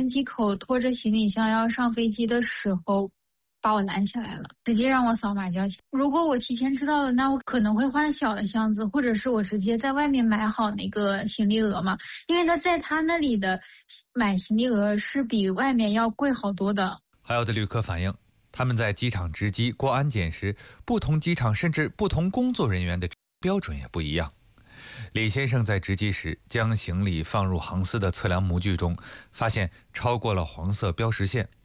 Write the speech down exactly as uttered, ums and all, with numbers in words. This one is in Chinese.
登机口拖着行李箱要上飞机的时候，把我拦下来了，直接让我扫码交钱。如果我提前知道了，那我可能会换小的箱子，或者是我直接在外面买好那个行李额嘛，因为他在他那里的买行李额是比外面要贵好多的。 还有的旅客反映，他们在机场值机过安检时，不同机场甚至不同工作人员的标准也不一样。李先生在值机时将行李放入航司的测量模具中，发现超过了黄色标识线，